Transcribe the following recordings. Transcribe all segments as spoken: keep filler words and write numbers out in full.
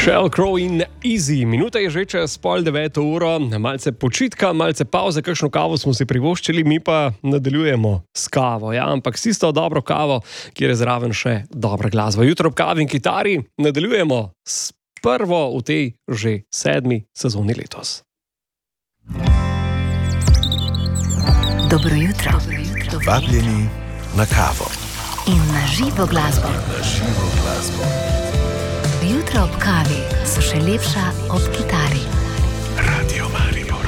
Sheryl Crow in Easy. Minuta je že čez pol deveto uro, malce počitka, malce pauze, kakšno kavo smo si privoščili, mi pa nadaljujemo s kavo, ja, ampak s isto dobro kavo, kjer je zraven še dobra glasba. Jutro ob kavi in kitari nadaljujemo s prvo v tej že sedmi sezoni letos. Dobro jutro. Vabljeni na kavo. In na živo glasbo. Na živo glasbo. Jutro ob kavi so še lepša ob kitari. Radio Maribor.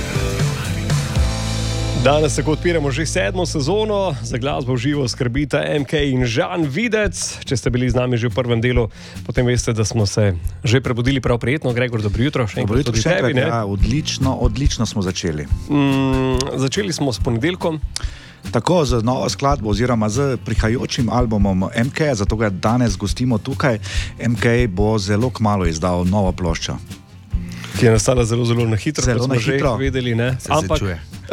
Danes tako odpiramo že sedmo sezono, za glasbo v živo skrbita M K in Žan Videc. Če ste bili z nami že v prvem delu, potem veste, da smo se že prebudili prav prijetno. Gregor, dobro jutro. Še dobro jutro, še enkrat, ja, odlično, odlično smo začeli. Mm, začeli smo s ponedeljkom. Tako, z novo skladbo oziroma z prihajajočim albumom M K, zato ga danes gostimo tukaj. M K bo zelo kmalu izdal novo ploščo. Ki je nastala zelo, zelo na hitro, zelo kot smo na hitro. že vedeli, ne? Se Ampak,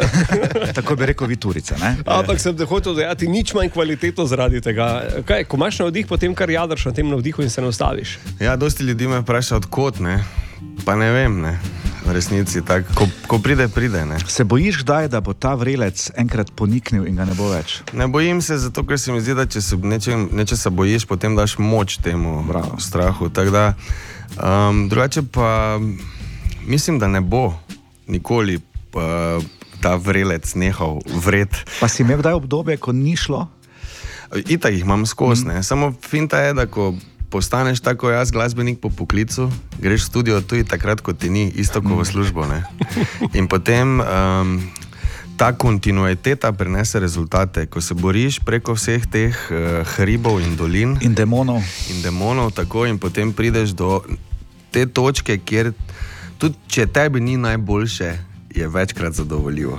tako bi rekel Viturica, ne? ampak sem te hotel dejati, nič manj kvaliteto zaradi tega. Kaj, ko imaš navdih, potem kar jadrš na tem navdihu in se ne ustaviš. Ja, dosti ljudi me vpraša odkot, ne? Pa ne vem, ne? V resnici, tak, ko, ko pride, pride, ne? Se bojiš kdaj, da bo ta vrelec enkrat poniknil in ga ne bo več? Ne bojim se, zato ker se mi zdi, da če se nečem, nečesa bojiš, potem daš moč temu Bravo. strahu. Tak da, um, drugače pa mislim, da ne bo nikoli pa, ta vrelec nehal vret. Pa si imel kdaj obdobje, ko ni šlo? Itak jih imam skozi, ne? Samo finta je, da ko postaneš tako jaz glasbenik po poklicu, greš v studio tudi takrat, ko ti ni, isto kot v službo, ne? In potem um, ta kontinuiteta prinese rezultate, ko se boriš preko vseh teh uh, hribov in dolin In demonov. in demonov, tako, in potem prideš do te točke, kjer tudi če tebi ni najboljše, je večkrat zadovoljivo.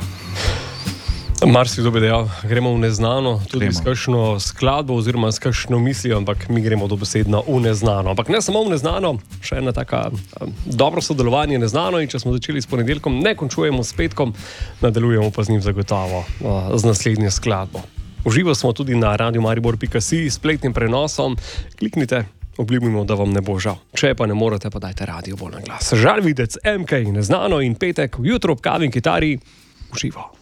Marsikdo bi dejal, gremo v neznano, tudi Gremo. s kakšno skladbo oziroma s kakšno mislijo, ampak mi gremo dobesedno v neznano. Ampak ne samo v neznano, še ena taka um, dobro sodelovanje neznano, in če smo začeli s ponedeljkom, ne končujemo s petkom, nadaljujemo pa z njim zagotovo uh, z naslednjo skladbo. Uživo smo tudi na radio maribor pika si s spletnim prenosom. Kliknite, obljubimo, da vam ne bo žal. Če pa ne morete, pa dajte radio bolj na glas. Žan Videc, M K in neznano in petek, jutro ob kavi in kitari, uživo.